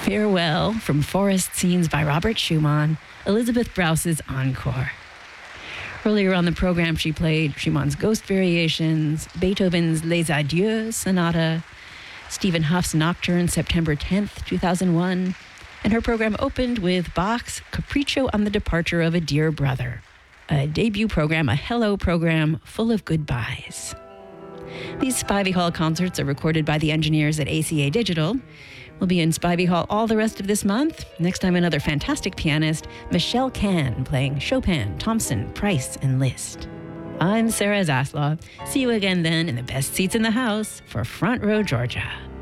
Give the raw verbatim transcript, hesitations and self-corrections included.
Farewell from Forest Scenes by Robert Schumann, Elizabeth Browse's encore. Earlier on the program, she played Schumann's Ghost Variations, Beethoven's Les Adieux Sonata, Stephen Huff's Nocturne, September tenth, two thousand one, and her program opened with Bach's Capriccio on the Departure of a Dear Brother, a debut program, a hello program full of goodbyes. These Spivey Hall concerts are recorded by the engineers at A C A Digital. We'll be in Spivey Hall all the rest of this month. Next time, another fantastic pianist, Michelle Kahn, playing Chopin, Thompson, Price, and Liszt. I'm Sarah Zaslow. See you again then in the best seats in the house for Front Row Georgia.